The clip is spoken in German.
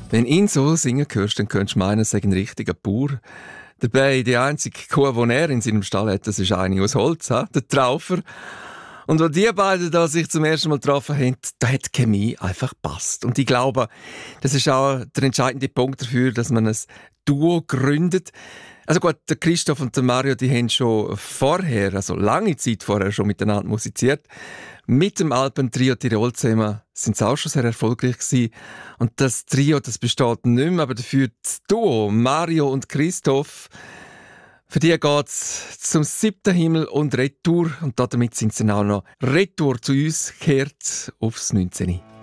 Wenn du ihn so singen hörst, dann könntest du meinen, er sei ein richtiger Bauer. Dabei, die einzige Kuh, die er in seinem Stall hat, das ist eine aus Holz, der Traufer. Und als die beiden da sich zum ersten Mal getroffen haben, da hat die Chemie einfach gepasst. Und ich glaube, das ist auch der entscheidende Punkt dafür, dass man ein Duo gründet. Also gut, der Christoph und der Mario, die haben schon vorher, also lange Zeit vorher schon miteinander musiziert. Mit dem Alpentrio Tirol zusammen sind sie auch schon sehr erfolgreich gewesen. Und das Trio, das besteht nicht mehr, aber dafür das Duo Mario und Christoph. Für die geht's zum 7. Himmel und Retour. Und damit sind sie dann auch noch Retour zu uns gekehrt aufs 19.